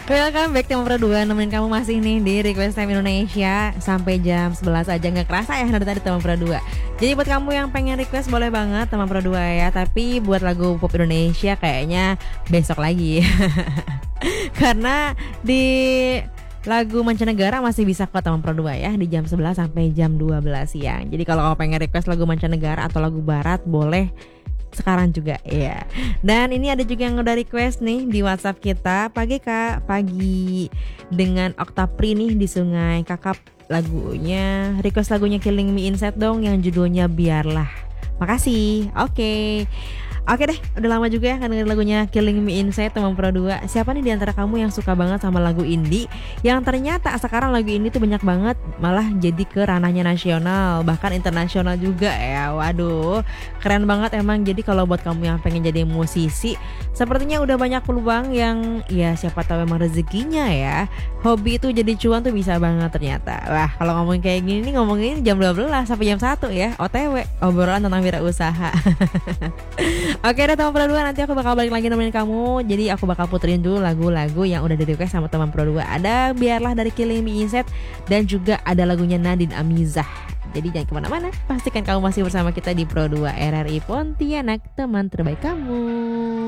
Welcome back teman Pro 2. Nemenin kamu masih nih di Request Time Indonesia sampai jam 11 aja. Gak kerasa ya dari tadi teman Pro 2. Jadi buat kamu yang pengen request boleh banget teman Pro 2 ya. Tapi buat lagu pop Indonesia kayaknya besok lagi. Karena di lagu mancanegara masih bisa kok teman Pro 2 ya, di jam 11 sampai jam 12 siang. Jadi kalau kamu pengen request lagu mancanegara atau lagu barat boleh sekarang juga ya. Dan ini ada juga yang udah request nih di WhatsApp kita. Pagi Kak, pagi dengan Oktapri nih di Sungai Kakap. Lagunya, request lagunya Killing Me Inside dong yang judulnya Biarlah. Makasih. Oke deh, udah lama juga ya kan dengerin lagunya Killing Me Inside teman Pro 2. Siapa nih diantara kamu yang suka banget sama lagu indie, yang ternyata sekarang lagu indie tuh banyak banget malah jadi ke ranahnya nasional, bahkan internasional juga ya. Waduh, keren banget emang. Jadi kalau buat kamu yang pengen jadi musisi, sepertinya udah banyak peluang yang ya siapa tahu emang rezekinya ya. Hobi itu jadi cuan tuh bisa banget ternyata. Wah, kalau ngomongin kayak gini nih, ngomongin jam 12 sampai jam 1 ya. OTW, obrolan tentang wirausaha. Oke deh teman Pro 2, nanti aku bakal balik lagi nemenin kamu. Jadi aku bakal puterin dulu lagu-lagu yang udah di request sama teman Pro 2. Ada Biarlah dari Killing Me Inside dan juga ada lagunya Nadine Amizah. Jadi jangan kemana-mana, pastikan kamu masih bersama kita di Pro 2 RRI Pontianak, teman terbaik kamu.